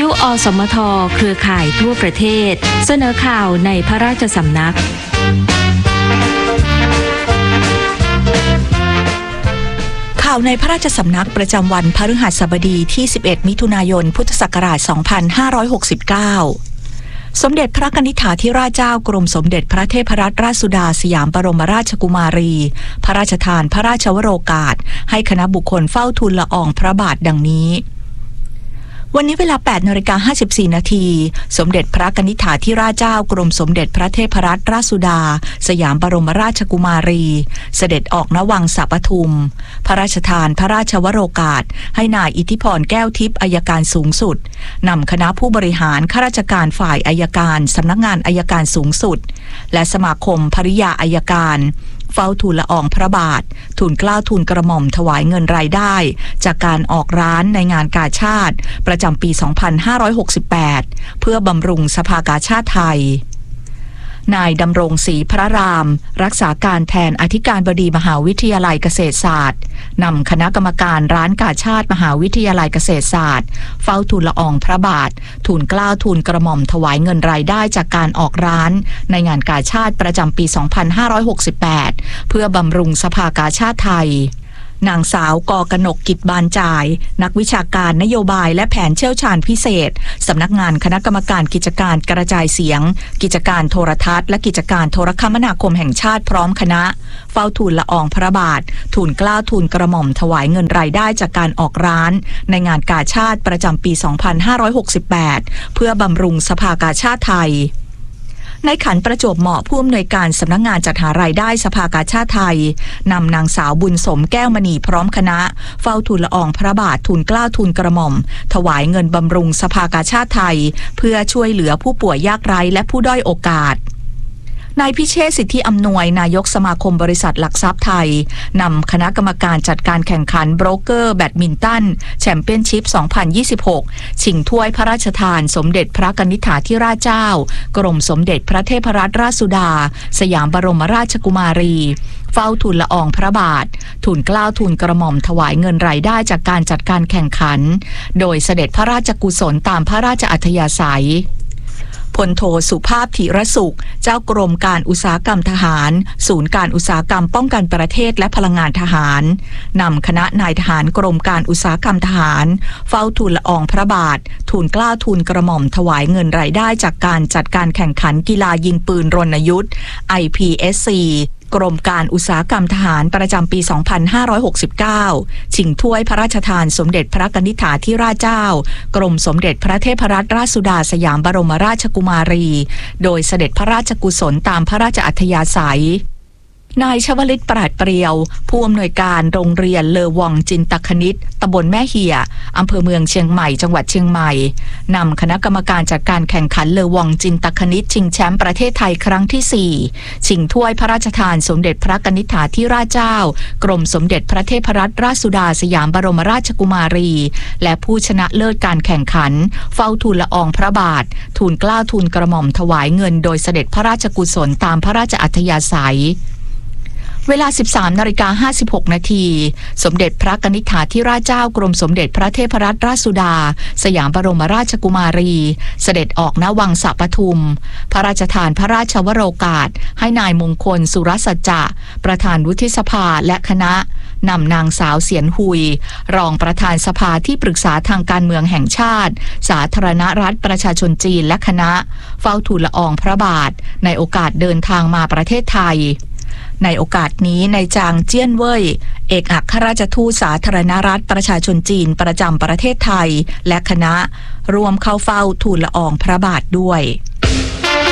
ยุอสมทเครือข่ายทั่วประเทศเสนอข่าวในพระราชสำนักข่าวในพระราชสำนักประจำวันพฤหัสบดีที่11มิถุนายนพุทธศักราช2569สมเด็จพระกนิษฐาธิราชเจ้ากรมสมเด็จพระเทพรัตนราชสุดาสยามบรมราชกุมารีพระราชทานพระราชวโรกาสให้คณะบุคคลเฝ้าทูลละอองพระบาทดังนี้วันนี้เวลา 8:54 นาทีสมเด็จพระกนิษฐาธิราชเจ้ากรมสมเด็จพระเทพรัตนราชสุดาสยามบรมราชกุมารีเสด็จออกณวังสะปทุมพระราชทานพระราชวโรกาสให้นายอิทธิพรแก้วทิพย์อัยการสูงสุดนำคณะผู้บริหารข้าราชการฝ่ายอัยการสำนักงานอัยการสูงสุดและสมาคมภริยาอัยการเฝ้าทูลละอองพระบาททูลเกล้าทูลกระหม่อมถวายเงินรายได้จากการออกร้านในงานกาชาดประจำปี 2568 เพื่อบำรุงสภากาชาดไทยนายดำรงศรีพระรามรักษาการแทนอธิการบดีมหาวิทยาลัยเกษตรศาสตร์นำคณะกรรมการร้านกาชาดมหาวิทยาลัยเกษตรศาสตร์เฝ้าทูลละอองพระบาททูลเกล้าทูลกระหม่อมถวายเงินรายได้จากการออกร้านในงานกาชาดประจำปี 2568 เพื่อบำรุงสภากาชาดไทยนางสาวกกนกกิจบานจ่ายนักวิชาการนโยบายและแผนเชี่ยวชาญพิเศษสำนักงานคณะกรรมการกิจการกระจายเสียงกิจการโทรทัศน์และกิจการโทรคมนาคมแห่งชาติพร้อมคณะเฝ้าทูลละอองพระบาททูลเกล้าทูลกระหม่อมถวายเงินรายได้จากการออกร้านในงานกาชาดประจำปี 2568 เพื่อบำรุงสภากาชาดไทยในขันประจวบเหมาะผู้อำนวยการสำนักงานจัดหารายได้สภากาชาดไทยนำนางสาวบุญสมแก้วมณีพร้อมคณะเฝ้าทูลละอองพระบาททูลเกล้าทูลกระหม่อมถวายเงินบำรุงสภากาชาดไทยเพื่อช่วยเหลือผู้ป่วยยากไร้และผู้ด้อยโอกาสนายพิเชษฐ์สิทธิอำนวยนายกสมาคมบริษัทหลักทรัพย์ไทยนำคณะกรรมการจัดการแข่งขันโบรกเกอร์แบดมินตันแชมเปี้ยนชิพ 2026 ชิงถ้วยพระราชทานสมเด็จพระกนิษฐาธิราชเจ้ากรมสมเด็จพระเทพรัตนราชสุดาสยามบรมราชกุมารีเฝ้าทูลละอองพระบาททูลเกล้าทูลกระหม่อมถวายเงินรายได้จากการจัดการแข่งขันโดยเสด็จพระราชกุศลตามพระราชอัธยาศัยพลโทสุภาพธีรสุขเจ้ากรมการอุตสาหกรรมทหารศูนย์การอุตสาหกรรมป้องกันประเทศและพลังงานทหารนำคณะนายทหารกรมการอุตสาหกรรมทหารเฝ้าทูลละอองพระบาททูลเกล้าทูลกระหม่อมถวายเงินรายได้จากการจัดการแข่งขันกีฬายิงปืนรณยุทธ์ IPSCกรมการอุตสาหกรรมทหารประจำปี 2569 ชิงถ้วยพระราชทานสมเด็จพระกนิษฐาธิราชเจ้ากรมสมเด็จพระเทพรัตนราชสุดาสยามบรมราชกุมารีโดยเสด็จพระราชกุศลตามพระราชอัธยาศัยนายชวลิตปราดเปรียวผู้อำนวยการโรงเรียนเลอวองจินตคณิตตำบลแม่เหี่ยอำเภอเมืองเชียงใหม่จังหวัดเชียงใหม่นำคณะกรรมการจัดการแข่งขันเลอวองจินตคณิตชิงแชมป์ประเทศไทยครั้งที่ 4 ชิงถ้วยพระราชทานสมเด็จพระกนิษฐาธิราชเจ้ากรมสมเด็จพระเทพรัตนราชสุดาสยามบรมราชกุมารีและผู้ชนะเลิศการแข่งขันเฝ้าทูลละอองพระบาททูลเกล้าทูลกระหม่อมถวายเงินโดยเสด็จพระราชกุศลตามพระราชอัธยาศัยเวลา 13:56 นาทีสมเด็จพระกนิษฐาธิราชเจ้ากรมสมเด็จพระเทพรัตนราชสุดาสยามบรมราชกุมารีเสด็จออกณวังสะปทุมพระราชทานพระราชวโรกาสให้นายมงคลสุรสัจจะประธานวุฒิสภาและคณะนำนางสาวเสียนหุยรองประธานสภาที่ปรึกษาทางการเมืองแห่งชาติสาธารณรัฐประชาชนจีนและคณะเฝ้าทูลละอองพระบาทในโอกาสเดินทางมาประเทศไทยในโอกาสนี้นายจางเจี้ยนเว่ยเอกอัครราชทูตสาธารณรัฐประชาชนจีนประจำประเทศไทยและคณะรวมเข้าเฝ้าทูลละอองพระบาทด้วย